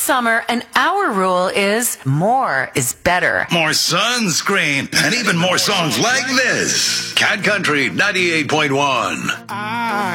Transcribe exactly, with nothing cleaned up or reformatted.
summer, and our rule is more is better. More sunscreen, and even more songs like this. Cat Country ninety-eight point one.